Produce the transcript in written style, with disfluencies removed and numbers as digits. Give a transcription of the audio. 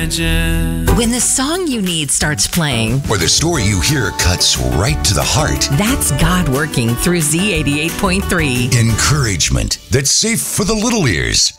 imagine. When the song you need starts playing, or the story you hear cuts right to the heart. That's God working through Z88.3. Encouragement that's safe for the little ears.